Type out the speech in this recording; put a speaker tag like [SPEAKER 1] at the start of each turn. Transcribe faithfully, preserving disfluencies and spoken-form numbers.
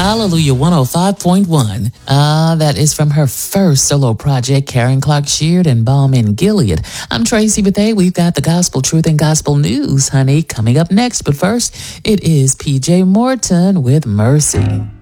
[SPEAKER 1] Hallelujah one oh five point one. Ah, uh, that is from her first solo project, Karen Clark Sheard and Balm in Gilead. I'm Tracy Bethea. We've got the gospel truth and gospel news, honey, coming up next. But first, it is P J Morton with Mercy.